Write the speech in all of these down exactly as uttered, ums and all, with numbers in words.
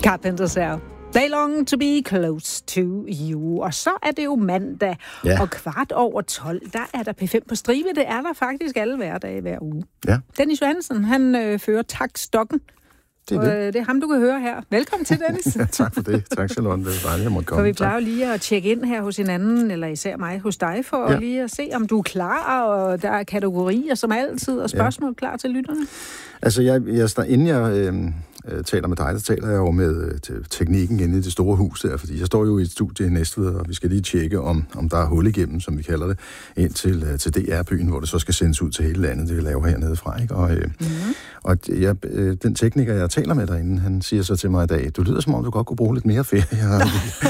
Carpenters her. They long to be close to you. Og så er det jo mandag, ja. Og kvart over tolv, der er der P fem på stribe. Det er der faktisk alle hverdage hver uge. Ja. Dennis Johansen, han øh, fører takstokken. Det er, det. Og, øh, det er ham, du kan høre her. Velkommen til, Dennis. Ja, tak for det. Tak, Charlotte. Det er dejligt, jeg måtte komme. For vi plejer jo lige at tjekke ind her hos hinanden, eller især mig hos dig, for ja. Lige at se, om du er klar, og der er kategorier som altid, og spørgsmål ja. Klar til lytterne. Altså, jeg, jeg, inden jeg øh, øh, taler med dig, så taler jeg jo med øh, teknikken inde i det store hus der, fordi jeg står jo i et studie i Næstved, og vi skal lige tjekke, om, om der er hul igennem, som vi kalder det, ind til, øh, til D R-byen, hvor det så skal sendes ud til hele landet, det vi laver hernede fra, ikke? Og, øh, mm-hmm. og jeg, øh, den tekniker, jeg taler med derinde, han siger så til mig i dag, du lyder som om, du godt kunne bruge lidt mere ferie.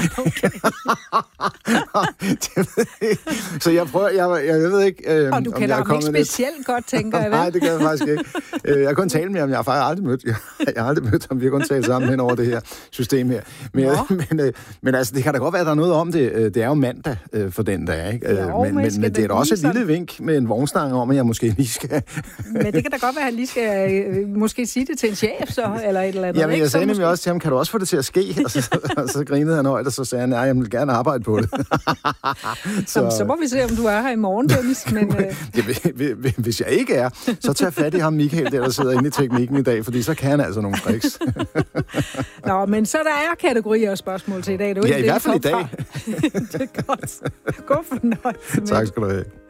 Så jeg prøver, jeg, jeg, jeg ved ikke, øh, og du kender ham ikke specielt lidt... godt, tænker jeg, vel? Nej, det gør jeg faktisk ikke. Jeg kan kun tale med ham, jeg har faktisk aldrig mødt, jeg, jeg har aldrig mødt ham, vi har kun talt sammen hen over det her system her. Men, ja. men, øh, men altså, det kan da godt være, at der er noget om det. Det er jo mandag øh, for den dag, ikke? Jo, men, men, men det er da også et sådan... lille vink med en vognstang om, at jeg måske lige skal... Men det kan da godt være, at han lige skal øh, måske sige det til en chef, så, eller et eller andet. Jamen, jeg sagde nemlig måske... også til ham, kan du også få det til at ske? Og så, og så grinede han højt, og så sagde han, nej, jeg vil gerne arbejde på det. så... Jamen, så må vi se, om du er her i morgen, Dennis. Men, øh... Hvis jeg ikke er, så tag fat i ham, Michael, der, der sidder inde i teknikken i dag, fordi så kan han altså nogle tricks. Nå, men så der er kategorier og spørgsmål til i dag. Du ja, i hvert fald i dag. Det er godt. God fornøjelse. Tak skal du have.